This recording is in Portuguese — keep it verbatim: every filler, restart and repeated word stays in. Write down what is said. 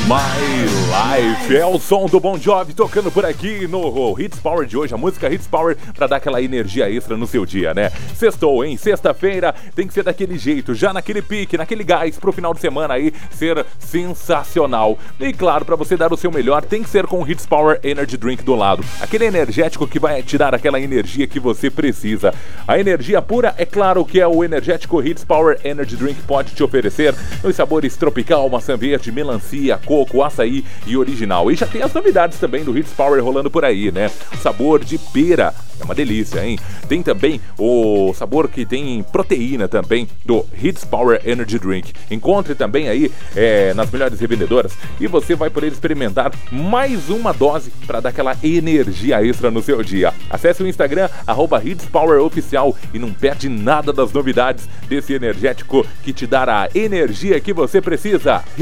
My Life é o som do Bon Jovi tocando por aqui no Hits Power de hoje, a música Hits Power pra dar aquela energia extra no seu dia, né? Sextou, hein? Sexta-feira tem que ser daquele jeito, já naquele pique, naquele gás pro final de semana aí ser sensacional. E claro, pra você dar o seu melhor, tem que ser com o Hits Power Energy Drink do lado, aquele energético que vai te dar aquela energia que você precisa. A energia pura, é claro que é o energético Hits Power Energy Drink pode te oferecer nos sabores tropical, maçã verde, melancia, coco, açaí e original. E já tem as novidades também do Hits Power rolando por aí, né? Sabor de pera, é uma delícia, hein? Tem também o sabor que tem proteína também do Hits Power Energy Drink. Encontre também aí é, nas melhores revendedoras e você vai poder experimentar mais uma dose para dar aquela energia extra no seu dia. Acesse o Instagram, arroba Hits Power Oficial e não perde nada das novidades desse energético que te dará a energia que você precisa.